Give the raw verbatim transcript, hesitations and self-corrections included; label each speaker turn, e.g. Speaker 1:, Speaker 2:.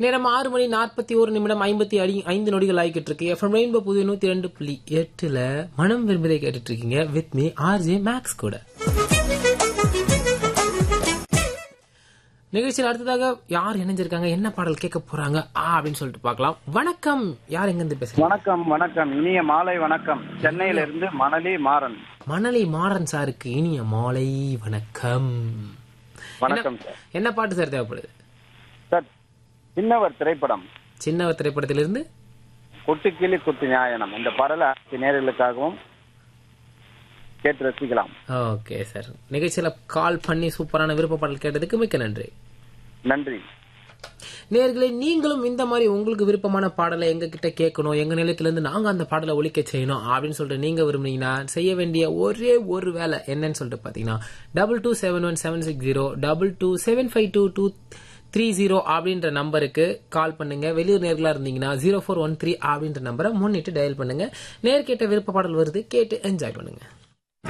Speaker 1: நேரம் ஆறு மணி நாற்பத்தி ஒரு நிமிடம் ஐம்பத்தி அடி ஐந்து நொடிகள் ஆகிக்கிட்டு இருக்கு. எஃப்எம் ரெயின்போ புது நூத்தி ரெண்டு புள்ளி எட்டுல மனம் விரும்பதை கேட்டுட்டு இருக்கீங்க வித் மீ ஆர்ஜே மேக்ஸ் கூட. நிகழ்ச்சியில் அடுத்ததாக யார் இணைஞ்சிருக்காங்க, என்ன பாடல் கேட்க போறாங்க அப்படின்னு சொல்லிட்டு பார்க்கலாம். வணக்கம், யார் எங்க இருந்து பேசுறீங்க?
Speaker 2: வணக்கம் வணக்கம், இனிய மாலை வணக்கம். சென்னையில இருந்து மணலி மாறன்.
Speaker 1: மணலி மாறன் சாருக்கு இனிய மாலை வணக்கம்.
Speaker 2: வணக்கம் சார்.
Speaker 1: என்ன பாட்டு சார் தேவைப்படுது?
Speaker 2: சார், சின்னவர் திரைப்படம்,
Speaker 1: சின்னவர் திரைப்படத்திலிருந்து
Speaker 2: கொட்டுக்கிளி குத்து நியாயனம் இந்த பாடலை நேர்களுக்காகவும் கேட்டு ரசிக்கலாம்.
Speaker 1: ஓகே சார், நிகழ்ச்சியில கால் பண்ணி சூப்பரான விருப்ப பாடல் கேட்டதுக்கு மிக்க நன்றி.
Speaker 2: நன்றி.
Speaker 1: நேயர்களே, நீங்களும் இந்த மாதிரி உங்களுக்கு விருப்பமான பாடலை எங்க கிட்ட கேட்கணும், எங்க நிலையத்திலிருந்து நாங்க அந்த பாடலை ஒலிக்க செய்யணும் அப்படின்னு சொல்லிட்டு நீங்க விரும்புனீங்கன்னா செய்ய வேண்டிய ஒரே ஒரு வேலை என்னன்னு சொல்லிட்டு பாத்தீங்கன்னா double two seven one seven six zero double two seven five two two three zero அப்படின்ற நம்பருக்கு கால் பண்ணுங்க. வெளியூர் நேர்களா இருந்தீங்கன்னா ஜீரோ ஃபோர் ஒன் த்ரீ அப்படின்ற நம்பரை முன்னிட்டு டயல் பண்ணுங்க. நேர் கேட்ட விருப்ப பாடல் வருது, கேட்டு என்ஜாய் பண்ணுங்க.